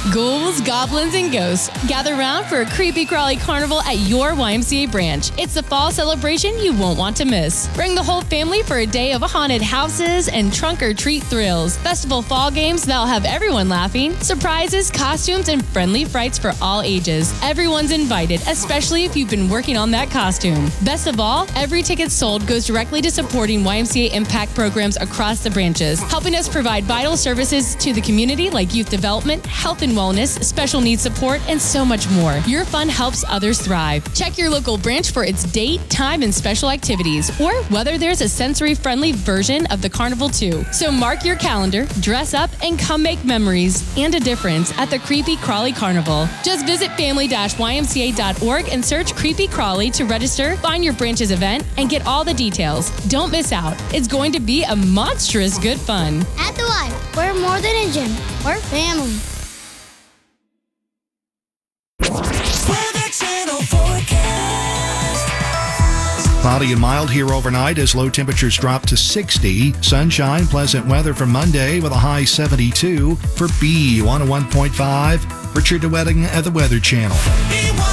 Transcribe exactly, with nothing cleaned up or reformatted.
Ghouls, goblins, and ghosts, gather round for a creepy crawly carnival at your Y M C A branch. It's the fall celebration you won't want to miss. Bring the whole family for a day of haunted houses and trunk or treat thrills. Festival fall games that'll have everyone laughing. Surprises, costumes, and friendly frights for all ages. Everyone's invited, especially if you've been working on that costume. Best of all, every ticket sold goes directly to supporting Y M C A impact programs across the branches, helping us provide vital services to the community like youth development, health and wellness, special needs support, and so much more. Your fun helps others thrive. Check your local branch for its date, time, and special activities, or whether there's a sensory-friendly version of the carnival too. So mark your calendar, dress up, and come make memories and a difference at the Creepy Crawly Carnival. Just visit family dash Y M C A dot org and search Creepy Crawly to register, find your branch's event, and get all the details. Don't miss out. It's going to be a monstrous good fun. At the Y, we're more than a gym. We're family. Weather Channel forecast. Cloudy and mild here overnight as low temperatures drop to sixty. Sunshine, pleasant weather for Monday with a high seventy-two. For B one oh one point five, Richard DeWetting at the Weather Channel.